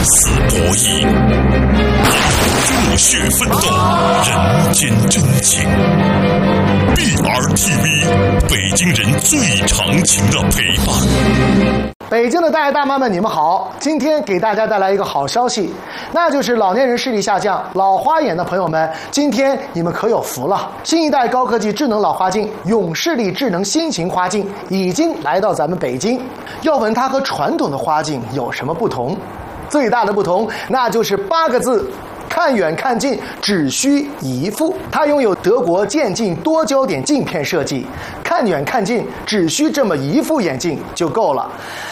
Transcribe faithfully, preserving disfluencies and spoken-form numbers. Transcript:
死博弈，热血奋斗，人间真情。B R T V， 北京人最长情的陪伴。 北京的大爷大妈们，你们好！今天给大家带来一个好消息，那就是老年人视力下降、老花眼的朋友们，今天你们可有福了！新一代高科技智能老花镜永视力智能新型花镜已经来到咱们北京。要问它和传统的花镜有什么不同？最大的不同，那就是八个字。看远看近只需一副，它拥有德国渐进多焦点镜片设计，看远看近只需这么一副眼镜就够了。